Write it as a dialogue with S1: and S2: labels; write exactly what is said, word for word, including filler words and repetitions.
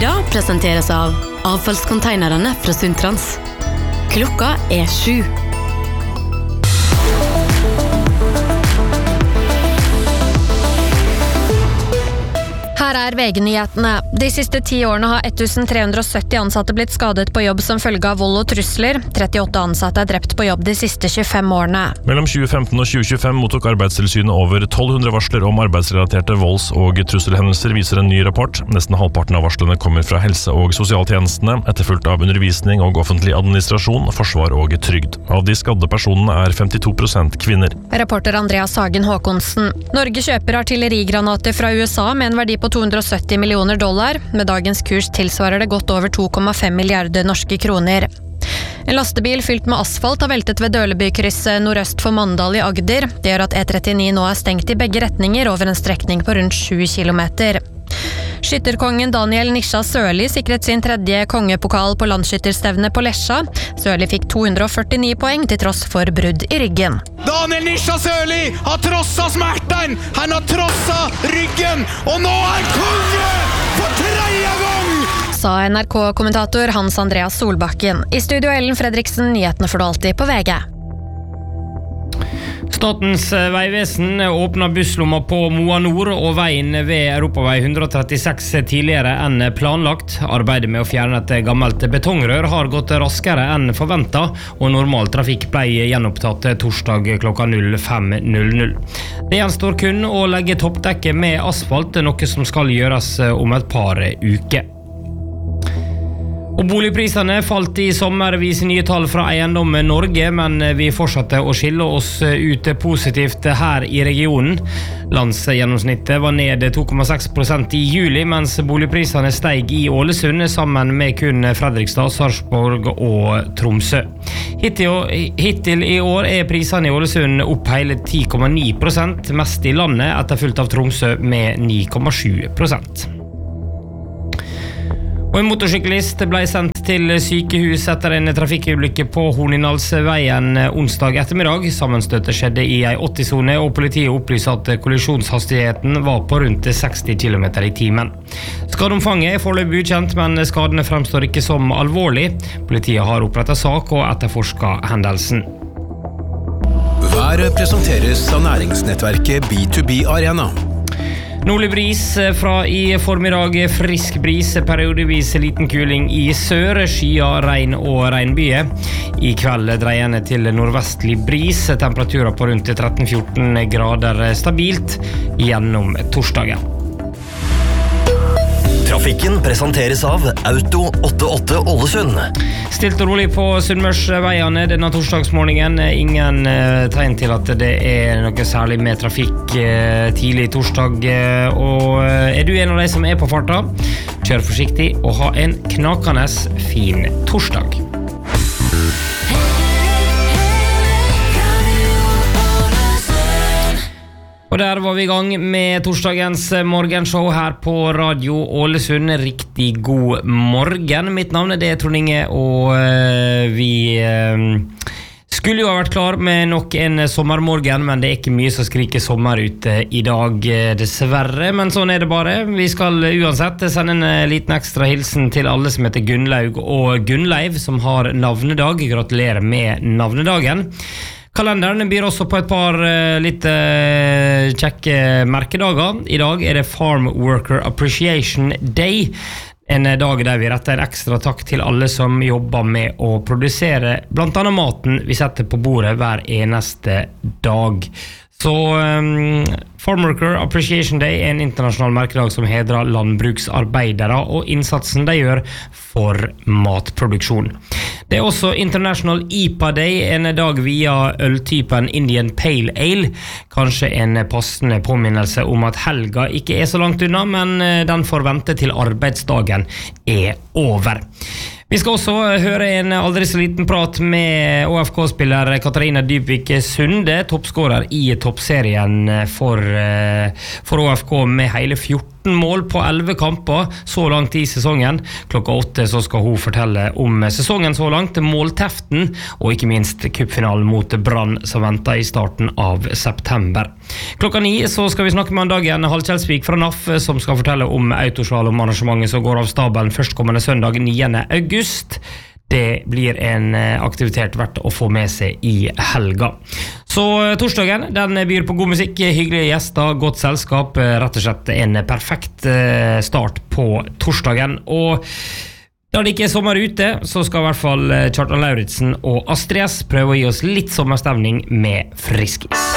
S1: Nyheter presenteres av avfallskonteinerne fra Sundtrans. Klokka er sju.
S2: Her er V G-nyhetene. De siste ti årene har tretten hundre sytti ansatte blitt skadet på jobb som følge av vold og trusler. trettiåtte ansatte er drept på jobb de siste tjuefem årene.
S3: Mellom tjue femten og tjue tjuefem mottok Arbeidstilsynet over tolv hundre varsler om arbeidsrelaterte volds- og trusselhendelser, viser en ny rapport. Nesten halvparten av varslene kommer fra helse- og sosialtjenestene, etterfulgt av undervisning og offentlig administrasjon, forsvar og trygd. Av de skadde personene er femtito prosent kvinner.
S2: Reporter Andreas Hagen Håkonsen. Norge kjøper artillerigranater fra U S A med en verdi på to hundre sytti millioner dollar. Med dagens kurs tilsvarer det godt over to komma fem milliarder norske kroner. En lastebil fylt med asfalt har veltet ved Døleby-krysset nordøst for Mandal i Agder. Det gjør at E trettini nå er stengt i begge retninger over en strekning på rundt sju kilometer. Skytterkongen Daniel Nisha Sørli sikret sin tredje kongepokal på landsskytterstevne på Lesja. Sørli fikk to hundre førtini poeng til tross for brudd i ryggen.
S4: Daniel Nisha Sørli har trosset smerten, han har trosset ryggen, og nå er konge for tredje gang!
S2: Sa N R K-kommentator Hans Andreas Solbakken. I studio Ellen Fredriksen, nyhetene får du alltid på V G.
S5: Statens vegvesen åpner busslomma på Moa Nord og veien ved Europavei ett hundre trettiseks tidligere enn planlagt. Arbeidet med å fjerne et gammelt betongrør har gått raskere enn forventet, og normal trafikk ble gjenopptatt torsdag klokka fem null null. Det gjenstår kun å legge toppdekket med asfalt, noe som skal gjøres om et par uker. Og boligprisene falt i sommer, viser nye tall fra Eiendom Norge, men vi fortsatte å skille oss ut positivt her i regionen. Landsgjennomsnittet var ned to komma seks prosent i juli, mens boligprisene steg i Ålesund sammen med kun Fredrikstad, Sarpsborg og Tromsø. Hittil, hittil i år er prisene i Ålesund opp hele ti komma ni prosent, mest i landet, etterfulgt av Tromsø med ni komma sju prosent. Og en motorsyklist ble sendt til sykehus etter en trafikkulykke på Hornindalsveien onsdag ettermiddag. Sammenstøtet skjedde i en åtti-sone, og politiet opplyser at kollisjonshastigheten var på rundt seksti kilometer i timen. Skadeomfanget er foreløpig ukjent, men skadene fremstår ikke som alvorlig. Politiet har opprettet sak og etterforsket hendelsen.
S6: Været presenteres av næringsnettverket B to B Arena.
S5: Nordlig bris fra i formiddag, frisk bris, periodevis liten kuling i sør, skya, regn og regnbye. I kveld dreiende til nordvestlig bris, temperaturer på rundt tretten til fjorten grader stabilt gjennom torsdagen.
S7: Trafikken presenteres av Auto åttiåtte Ålesund.
S5: Stilt og rolig på Sunnmørsveiene denne torsdagsmorgenen. Ingen eh, tegn til at det er noe særlig med trafikk eh, tidlig torsdag. Eh, og er du en av de som er på farta, kjør forsiktig og ha en knakende fin torsdag. Og der var vi i gang med torsdagens morgenshow her på Radio Ålesund. Riktig god morgen. Mitt navn er det Trond Inge, og uh, vi uh, skulle jo ha vært klar med nok en sommermorgen, men det er ikke mye som skriker sommer ute i dag, dessverre. Men sånn er det bare. Vi skal uansett sende en liten ekstra hilsen til alle som heter Gunnlaug og Gunnleiv, som har navnedag. Gratulerer med navnedagen. Kalenderen byr også på et par uh, litt uh, kjekke merkedager. I dag er det Farm Worker Appreciation Day, en dag der vi retter en ekstra takk til alle som jobber med å produsere blant annet maten vi setter på bordet hver eneste dag. Så um, Farm Worker Appreciation Day er en internasjonal merkedag som hedrer landbruksarbeidere og innsatsen de gjør for matproduksjon. Det er også International I P A Day, en dag via øltypen Indian Pale Ale. Kanskje en passende påminnelse om at helga ikke er så langt unna, men den får vente til arbeidsdagen er over. Vi skal også høre en aldri så liten prat med Å F K-spiller Katarina Dybvik Sunde, toppskårer i toppserien for, for Å F K med hele fjorten fjorten mål på elleve kamper så langt i sesongen. Klokka åtte så skal hun fortelle om sesongen så langt, målteften og ikke minst cupfinalen mot Brann som venter i starten av september. Klokka ni så skal vi snakke med Dagen Halkjelsvik fra N A F som skal fortelle om autoslalom-arrangementet som går av stabelen førstkommende søndag niende august. Det blir en aktivitet verdt å få med seg i helga. Så torsdagen, den byr på god musikk, hyggelige gjester, godt selskap, rett og slett en perfekt start på torsdagen. Og da det ikke er sommer ute, så skal i hvert fall Kjartan Lauritsen og Astrid S prøve å gi oss litt sommerstemning med Friskis.